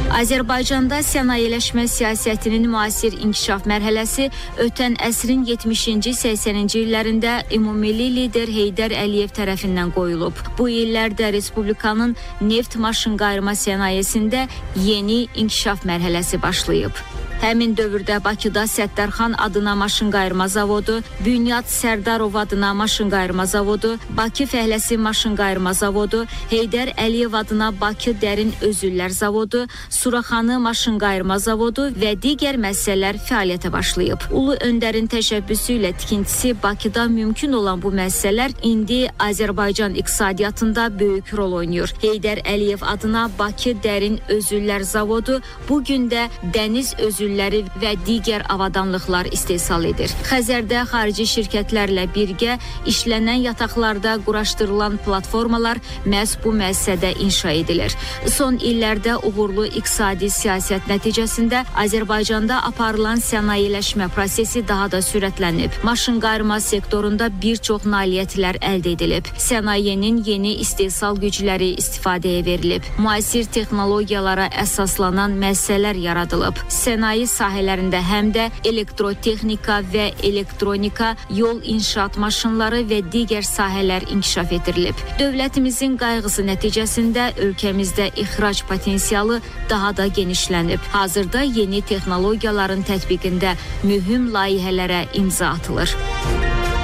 Azərbaycanda sənayeləşmə siyasətinin müasir inkişaf mərhələsi ötən əsrin 70-ci, 80-ci illərində ümummilli lider Heydər Əliyev tərəfindən qoyulub. Bu illərdə Respublikanın neft maşınqayırma sənayesində yeni inkişaf mərhələsi başlayıb. Həmin dövrdə Bakıda Səttarxan adına maşınqayırma zavodu, Bünyad Sərdarov adına maşınqayırma zavodu, Bakı Fəhləsi maşınqayırma zavodu, Heydər Əliyev adına Bakı Dərin Özüllər zavodu, Suraxanı maşınqayırma zavodu və digər müəssisələr fəaliyyətə başlayıb. Ulu öndərin təşəbbüsü ilə tikintisi Bakıda mümkün olan bu müəssisələr indi Azərbaycan iqtisadiyyatında böyük rol oynayır. Heydər Əliyev adına Bakı Dərin Özüllər zavodu bu gün də dəniz özülləri və digər avadanlıqlar istehsal edir. Xəzərdə xarici şirkətlərlə birgə işlənən yataqlarda quraşdırılan platformalar məhz bu müəssisədə inşa edilir. Son illərdə uğurlu iqtisadi siyasət nəticəsində Azərbaycanda aparılan sənayeləşmə prosesi daha da sürətlənib. Maşınqayırma sektorunda bir çox nailiyyətlər əldə edilib. Sənayenin yeni istehsal gücləri istifadəyə verilib. Müasir texnologiyalara əsaslanan müəssisələr yaradılıb. Sənaye sahələrində həm də elektrotexnika və elektronika, yol inşaat maşınları və digər sahələr inkişaf etdirilib. Dövlətimizin qayğısı nəticəsində ölkəmizdə ixrac potensialı daha da genişlənib. Hazırda yeni texnologiyaların tətbiqində mühüm layihələrə imza atılır.